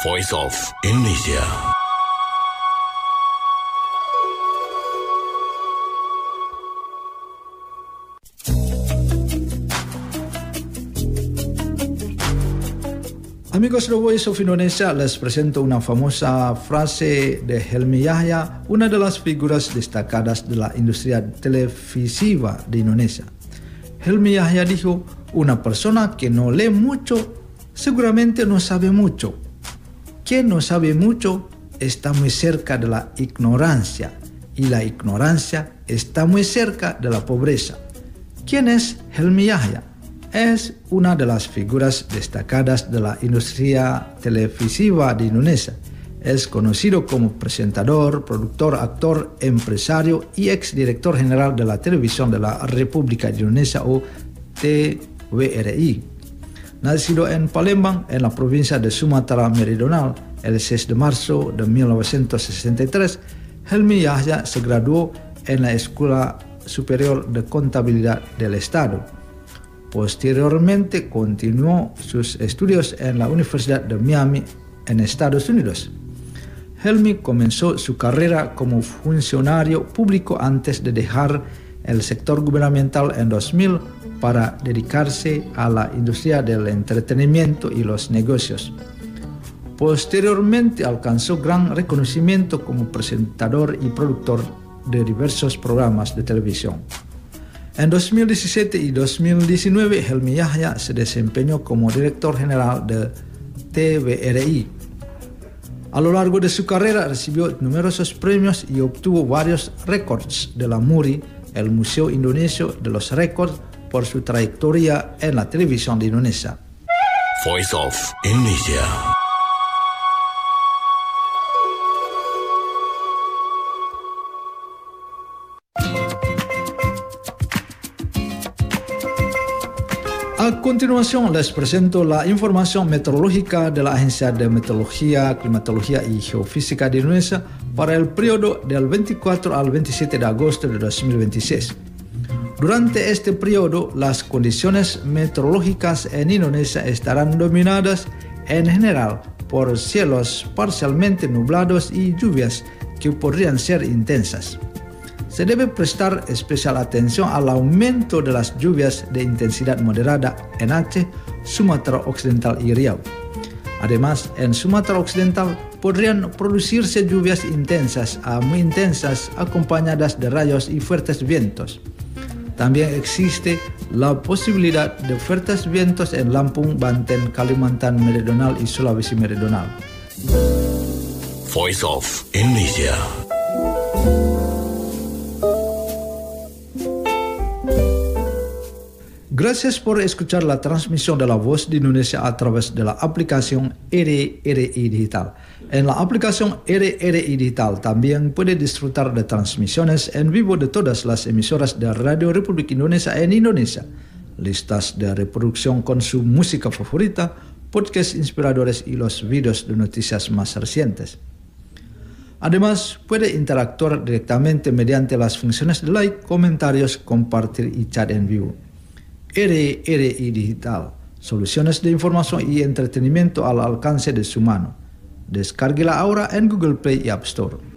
Voice of Indonesia. Amigos de Voice of Indonesia, les presento una famosa frase de Helmi Yahya, una de las figuras destacadas de la industria televisiva de Indonesia. Helmi Yahya dijo, una persona que no lee mucho, seguramente no sabe mucho. Quien no sabe mucho está muy cerca de la ignorancia, y la ignorancia está muy cerca de la pobreza. ¿Quién es Helmi Yahya? Es una de las figuras destacadas de la industria televisiva de Indonesia. Es conocido como presentador, productor, actor, empresario y exdirector general de la televisión de la República de Indonesia o TVRI. Nacido en Palembang, en la provincia de Sumatera Meridional, el 6 de marzo de 1963, Helmi Yahya se graduó en la Escuela Superior de Contabilidad del Estado. Posteriormente continuó sus estudios en la Universidad de Miami, en Estados Unidos. Helmi comenzó su carrera como funcionario público antes de dejar el sector gubernamental en 2000 para dedicarse a la industria del entretenimiento y los negocios. Posteriormente alcanzó gran reconocimiento como presentador y productor de diversos programas de televisión. En 2017 y 2019, Helmi Yahya se desempeñó como director general de TVRI. A lo largo de su carrera recibió numerosos premios y obtuvo varios récords de la MURI, el Museo Indonesio de los Récords, por su trayectoria en la televisión de Indonesia. Voice of Indonesia. A continuación les presento la información meteorológica de la Agencia de Meteorología, Climatología y Geofísica de Indonesia para el periodo del 24 al 27 de agosto de 2026. Durante este periodo, las condiciones meteorológicas en Indonesia estarán dominadas en general por cielos parcialmente nublados y lluvias que podrían ser intensas. Se debe prestar especial atención al aumento de las lluvias de intensidad moderada en Aceh, Sumatra Occidental y Riau. Además, en Sumatra Occidental podrían producirse lluvias intensas a muy intensas acompañadas de rayos y fuertes vientos. También existe la posibilidad de fuertes vientos en Lampung, Banten, Kalimantan Meridional y Sulawesi Meridional. Voice of Indonesia. Gracias por escuchar la transmisión de La Voz de Indonesia a través de la aplicación RRI Digital. En la aplicación RRI Digital también puede disfrutar de transmisiones en vivo de todas las emisoras de Radio Republik Indonesia en Indonesia, listas de reproducción con su música favorita, podcasts inspiradores y los videos de noticias más recientes. Además, puede interactuar directamente mediante las funciones de like, comentarios, compartir y chat en vivo. RRI Digital, soluciones de información y entretenimiento al alcance de su mano. Descárguela ahora en Google Play y App Store.